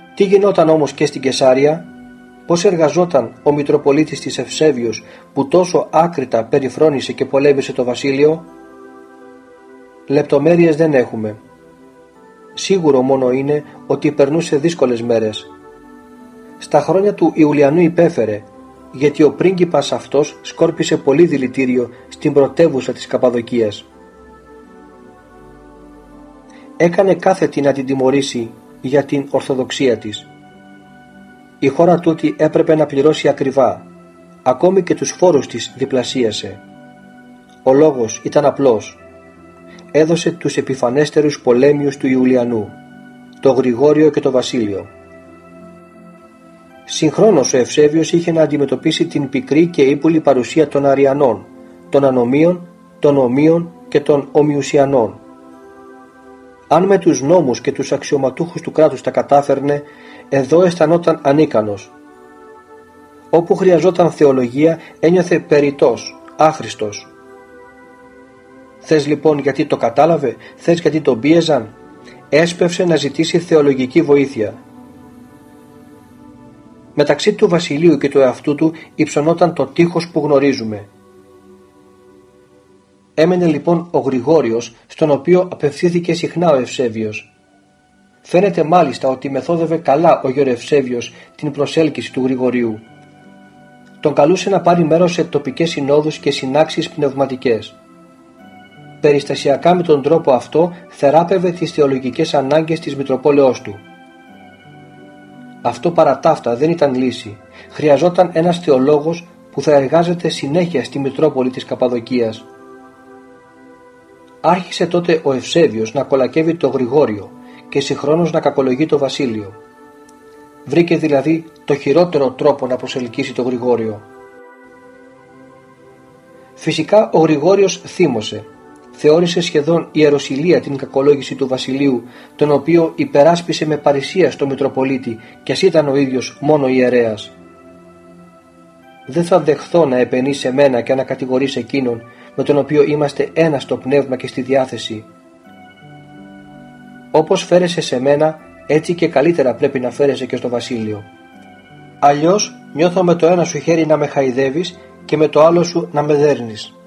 Τι γινόταν όμως και στην Καισάρια? Πώς εργαζόταν ο Μητροπολίτης της Ευσέβιος που τόσο άκρητα περιφρόνησε και πολέμησε το βασίλειο? Λεπτομέρειες δεν έχουμε. Σίγουρο μόνο είναι ότι περνούσε δύσκολες μέρες. Στα χρόνια του Ιουλιανού υπέφερε, γιατί ο πρίγκιπας αυτός σκόρπισε πολύ δηλητήριο στην πρωτεύουσα της Καπαδοκίας. Έκανε κάθετη να την τιμωρήσει για την ορθοδοξία της. Η χώρα τούτη έπρεπε να πληρώσει ακριβά, ακόμη και τους φόρους της διπλασίασε. Ο λόγος ήταν απλός. Έδωσε τους επιφανέστερους πολέμιους του Ιουλιανού, το Γρηγόριο και το Βασίλειο. Συγχρόνως ο Ευσέβιος είχε να αντιμετωπίσει την πικρή και ύπουλη παρουσία των Αριανών, των Ανομίων, των Ομίων και των Ομιουσιανών. Αν με τους νόμους και τους αξιωματούχους του κράτους τα κατάφερνε, εδώ αισθανόταν ανίκανος. Όπου χρειαζόταν θεολογία ένιωθε περιττός, άχρηστος. Θες λοιπόν γιατί το κατάλαβε, θες γιατί τον πίεζαν? Έσπευσε να ζητήσει θεολογική βοήθεια. Μεταξύ του βασιλείου και του εαυτού του υψωνόταν το τείχος που γνωρίζουμε. Έμενε λοιπόν ο Γρηγόριος, στον οποίο απευθύνθηκε συχνά ο Ευσέβιος. Φαίνεται μάλιστα ότι μεθόδευε καλά ο γιο Ευσέβιος την προσέλκυση του Γρηγορίου. Τον καλούσε να πάρει μέρος σε τοπικές συνόδους και συνάξεις πνευματικές. Περιστασιακά με τον τρόπο αυτό θεράπευε τις θεολογικές ανάγκες της Μητροπόλεως του. Αυτό παρά ταύτα δεν ήταν λύση. Χρειαζόταν ένας θεολόγος που θα εργάζεται συνέχεια στη Μητρόπολη της Καπαδοκίας. Άρχισε τότε ο Ευσέβιος να κολακεύει το Γρηγόριο και συγχρόνως να κακολογεί το βασίλειο. Βρήκε δηλαδή το χειρότερο τρόπο να προσελκύσει το Γρηγόριο. Φυσικά ο Γρηγόριος θύμωσε. Θεώρησε σχεδόν ιεροσυλία την κακολόγηση του βασιλείου, τον οποίο υπεράσπισε με παρησία στο Μητροπολίτη κι ας ήταν ο ίδιος μόνο ιερέας. Δεν θα δεχθώ να επενείς σε μένα και να κατηγορείς εκείνον με τον οποίο είμαστε ένα στο πνεύμα και στη διάθεση. Όπως φέρεσαι σε μένα, έτσι και καλύτερα πρέπει να φέρεσαι και στο βασίλειο. Αλλιώς νιώθω με το ένα σου χέρι να με χαϊδεύεις και με το άλλο σου να με δέρνεις.